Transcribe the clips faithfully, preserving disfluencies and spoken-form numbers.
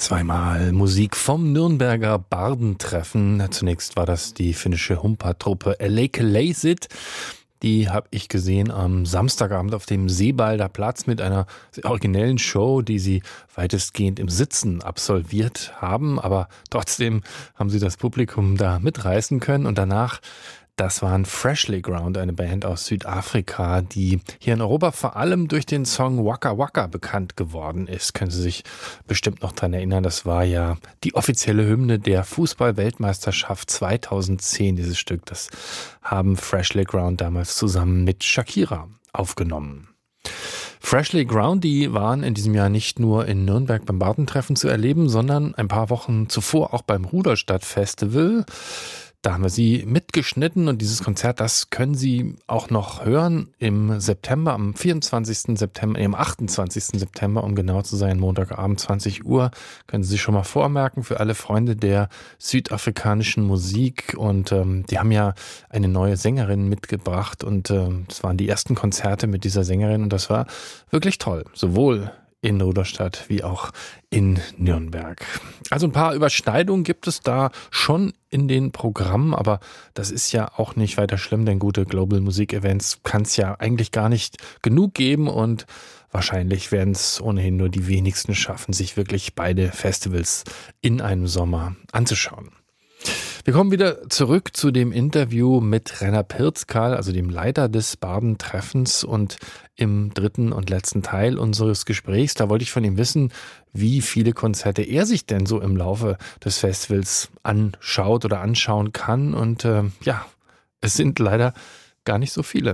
Zweimal Musik vom Nürnberger Bardentreffen. Zunächst war das die finnische Humpa-Truppe Leikelaiset. Die habe ich gesehen am Samstagabend auf dem Seebalder Platz mit einer sehr originellen Show, die sie weitestgehend im Sitzen absolviert haben. Aber trotzdem haben sie das Publikum da mitreißen können. Und danach, das waren Freshly Ground, eine Band aus Südafrika, die hier in Europa vor allem durch den Song Waka Waka bekannt geworden ist. Können Sie sich bestimmt noch dran erinnern, das war ja die offizielle Hymne der Fußball-Weltmeisterschaft zweitausendzehn, dieses Stück. Das haben Freshly Ground damals zusammen mit Shakira aufgenommen. Freshly Ground, die waren in diesem Jahr nicht nur in Nürnberg beim Bardentreffen zu erleben, sondern ein paar Wochen zuvor auch beim Rudolstadt Festival. Da haben wir sie mitgeschnitten und dieses Konzert, das können Sie auch noch hören im September, am vierundzwanzigsten September, nee, am achtundzwanzigsten September, um genau zu sein, Montagabend zwanzig Uhr. Können Sie sich schon mal vormerken für alle Freunde der südafrikanischen Musik. Und ähm, die haben ja eine neue Sängerin mitgebracht und ähm, das waren die ersten Konzerte mit dieser Sängerin und das war wirklich toll, sowohl in Rudolstadt wie auch in Nürnberg. Also ein paar Überschneidungen gibt es da schon in den Programmen, aber das ist ja auch nicht weiter schlimm, denn gute Global Musik Events kann es ja eigentlich gar nicht genug geben und wahrscheinlich werden es ohnehin nur die wenigsten schaffen, sich wirklich beide Festivals in einem Sommer anzuschauen. Wir kommen wieder zurück zu dem Interview mit Renner Pirzkal, also dem Leiter des Bardentreffens, und im dritten und letzten Teil unseres Gesprächs, da wollte ich von ihm wissen, wie viele Konzerte er sich denn so im Laufe des Festivals anschaut oder anschauen kann, und äh, ja, es sind leider gar nicht so viele.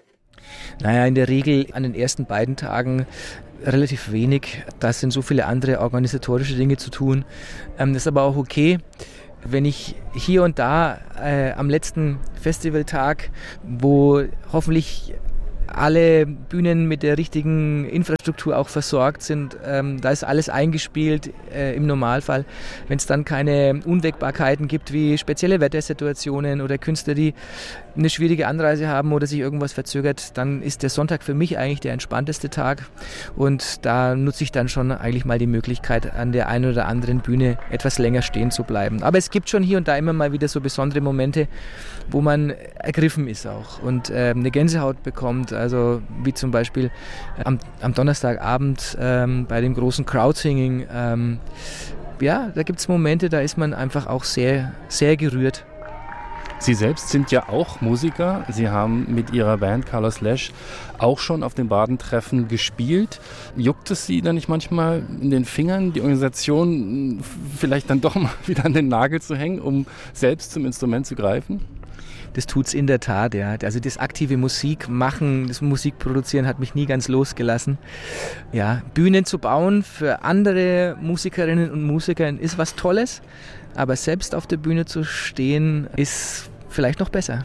Naja, in der Regel an den ersten beiden Tagen relativ wenig, da sind so viele andere organisatorische Dinge zu tun, ähm, das ist aber auch okay. Wenn ich hier und da äh, am letzten Festivaltag, wo hoffentlich alle Bühnen mit der richtigen Infrastruktur auch versorgt sind, ähm, da ist alles eingespielt äh, im Normalfall. Wenn es dann keine Unwägbarkeiten gibt wie spezielle Wettersituationen oder Künstler, die eine schwierige Anreise haben oder sich irgendwas verzögert, dann ist der Sonntag für mich eigentlich der entspannteste Tag und da nutze ich dann schon eigentlich mal die Möglichkeit, an der einen oder anderen Bühne etwas länger stehen zu bleiben. Aber es gibt schon hier und da immer mal wieder so besondere Momente, wo man ergriffen ist auch und äh, eine Gänsehaut bekommt, also wie zum Beispiel am, am Donnerstagabend ähm, bei dem großen Crowdsinging. Ähm, ja, da gibt es Momente, da ist man einfach auch sehr, sehr gerührt. Sie selbst sind ja auch Musiker. Sie haben mit Ihrer Band Carlos Lesch auch schon auf den Bardentreffen gespielt. Juckt es Sie dann nicht manchmal in den Fingern, die Organisation vielleicht dann doch mal wieder an den Nagel zu hängen, um selbst zum Instrument zu greifen? Das tut's in der Tat, ja. Also das aktive Musik machen, das Musikproduzieren hat mich nie ganz losgelassen. Ja, Bühnen zu bauen für andere Musikerinnen und Musiker ist was Tolles, aber selbst auf der Bühne zu stehen ist vielleicht noch besser.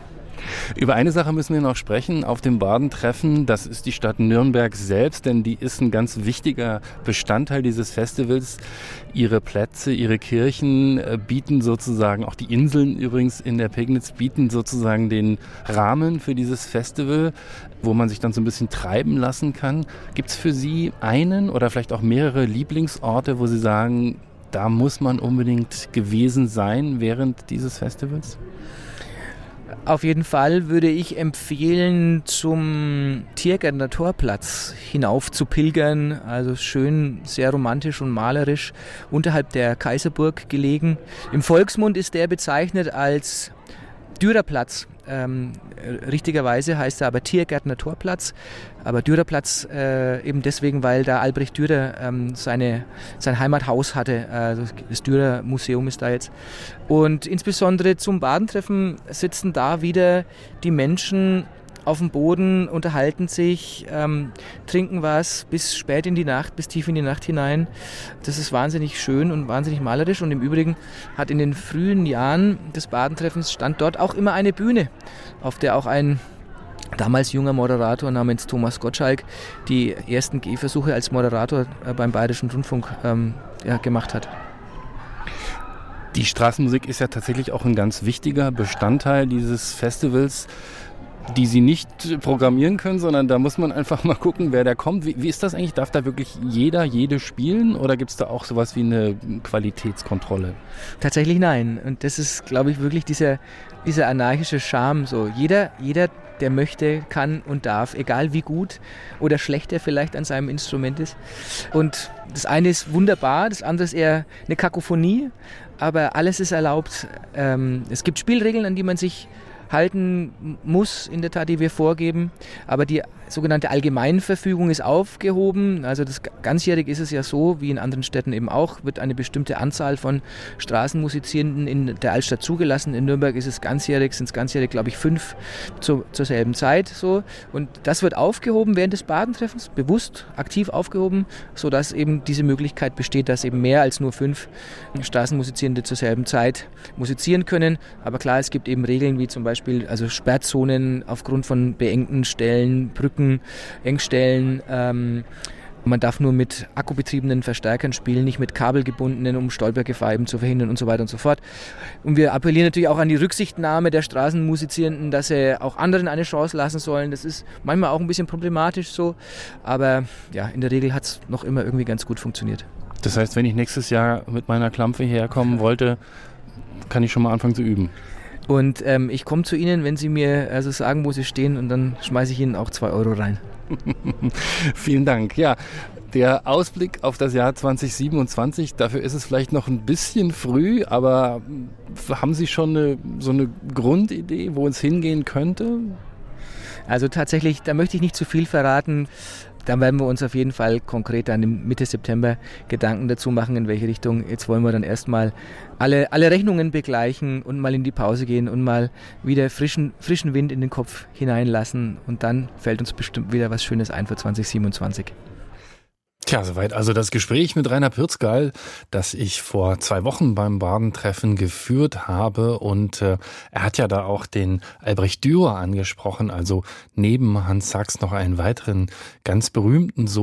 Über eine Sache müssen wir noch sprechen auf dem Bardentreffen. Das ist die Stadt Nürnberg selbst, denn die ist ein ganz wichtiger Bestandteil dieses Festivals. Ihre Plätze, ihre Kirchen bieten sozusagen, auch die Inseln übrigens in der Pegnitz, bieten sozusagen den Rahmen für dieses Festival, wo man sich dann so ein bisschen treiben lassen kann. Gibt es für Sie einen oder vielleicht auch mehrere Lieblingsorte, wo Sie sagen, da muss man unbedingt gewesen sein während dieses Festivals? Auf jeden Fall würde ich empfehlen, zum Tiergärtner Torplatz hinauf zu pilgern. Also schön, sehr romantisch und malerisch, unterhalb der Kaiserburg gelegen. Im Volksmund ist der bezeichnet als Dürerplatz. Ähm, richtigerweise heißt er aber Tiergärtner Torplatz, aber Dürerplatz äh, eben deswegen, weil da Albrecht Dürer ähm, seine, sein Heimathaus hatte. Äh, das Dürer Museum ist da jetzt. Und insbesondere zum Badentreffen sitzen da wieder die Menschen auf dem Boden, unterhalten sich, ähm, trinken was bis spät in die Nacht, bis tief in die Nacht hinein. Das ist wahnsinnig schön und wahnsinnig malerisch. Und im Übrigen hat in den frühen Jahren des Badentreffens stand dort auch immer eine Bühne, auf der auch ein damals junger Moderator namens Thomas Gottschalk die ersten Gehversuche als Moderator beim Bayerischen Rundfunk ähm, ja, gemacht hat. Die Straßenmusik ist ja tatsächlich auch ein ganz wichtiger Bestandteil dieses Festivals. die Sie nicht programmieren können, sondern da muss man einfach mal gucken, wer da kommt. Wie, wie ist das eigentlich? Darf da wirklich jeder, jede spielen oder gibt es da auch sowas wie eine Qualitätskontrolle? Tatsächlich nein. Und das ist, glaube ich, wirklich dieser, dieser anarchische Charme. So, jeder, jeder, der möchte, kann und darf, egal wie gut oder schlecht er vielleicht an seinem Instrument ist. Und das eine ist wunderbar, das andere ist eher eine Kakophonie, aber alles ist erlaubt. Ähm, es gibt Spielregeln, an die man sich halten muss, in der Tat, die wir vorgeben. Aber die sogenannte Allgemeinverfügung ist aufgehoben. Also das ganzjährig ist es ja so, wie in anderen Städten eben auch, wird eine bestimmte Anzahl von Straßenmusizierenden in der Altstadt zugelassen. In Nürnberg ist es ganzjährig, sind es ganzjährig, glaube ich, fünf zu, zur selben Zeit. So. Und das wird aufgehoben während des Badentreffens, bewusst aktiv aufgehoben, sodass eben diese Möglichkeit besteht, dass eben mehr als nur fünf Straßenmusizierende zur selben Zeit musizieren können. Aber klar, es gibt eben Regeln wie zum Beispiel also Sperrzonen aufgrund von beengten Stellen, Brücken, Engstellen. Ähm, man darf nur mit akkubetriebenen Verstärkern spielen, nicht mit kabelgebundenen, um Stolpergefahr eben zu verhindern und so weiter und so fort. Und wir appellieren natürlich auch an die Rücksichtnahme der Straßenmusizierenden, dass sie auch anderen eine Chance lassen sollen. Das ist manchmal auch ein bisschen problematisch so, aber ja, in der Regel hat es noch immer irgendwie ganz gut funktioniert. Das heißt, wenn ich nächstes Jahr mit meiner Klampfe herkommen wollte, kann ich schon mal anfangen zu üben? Und ähm, ich komme zu Ihnen, wenn Sie mir also sagen, wo Sie stehen, und dann schmeiße ich Ihnen auch zwei Euro rein. Vielen Dank. Ja, der Ausblick auf das Jahr zwanzig siebenundzwanzig, dafür ist es vielleicht noch ein bisschen früh, aber haben Sie schon eine, so eine Grundidee, wo es hingehen könnte? Also tatsächlich, da möchte ich nicht zu viel verraten. Dann werden wir uns auf jeden Fall konkret dann im Mitte September Gedanken dazu machen, in welche Richtung. Jetzt wollen wir dann erstmal alle, alle Rechnungen begleichen und mal in die Pause gehen und mal wieder frischen, frischen Wind in den Kopf hineinlassen. Und dann fällt uns bestimmt wieder was Schönes ein für zwanzig siebenundzwanzig. Tja, soweit also das Gespräch mit Rainer Pürzgal, das ich vor zwei Wochen beim Bardentreffen geführt habe. Und äh, er hat ja da auch den Albrecht Dürer angesprochen, also neben Hans Sachs noch einen weiteren ganz berühmten Sohn.